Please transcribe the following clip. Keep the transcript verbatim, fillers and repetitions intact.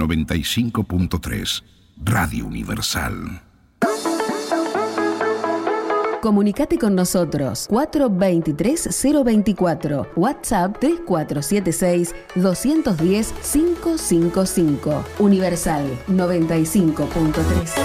noventa y cinco punto tres, Radio Universal. Comunicate con nosotros cuatro veintitrés cero veinticuatro, WhatsApp tres cuatro siete seis dos uno cero cinco cinco cinco. Universal noventa y cinco punto tres.